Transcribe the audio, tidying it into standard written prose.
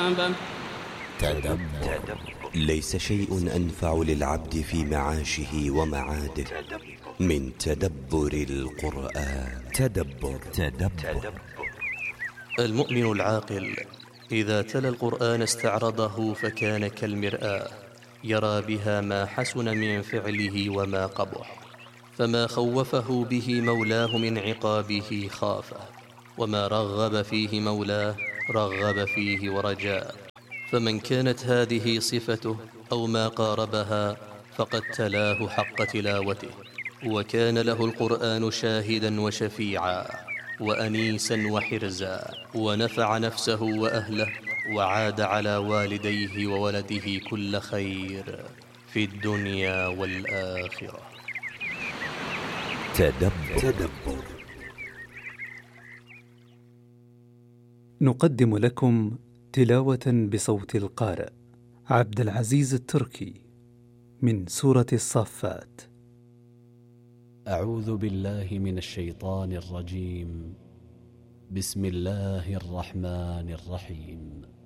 تدبر. ليس شيء أنفع للعبد في معاشه ومعاده من تدبر القرآن. تدبر. المؤمن العاقل إذا تلا القرآن استعرضه فكان كالمرآة، يرى بها ما حسن من فعله وما قبح، فما خوفه به مولاه من عقابه خافه، وما رغب فيه مولاه رغب فيه ورجاه. فمن كانت هذه صفته أو ما قاربها فقد تلاه حق تلاوته، وكان له القرآن شاهدا وشفيعا وأنيسا وحرزا، ونفع نفسه وأهله، وعاد على والديه وولده كل خير في الدنيا والآخرة. تدبر. نقدم لكم تلاوة بصوت القارئ عبد العزيز التركي من سورة الصافات. أعوذ بالله من الشيطان الرجيم. بسم الله الرحمن الرحيم.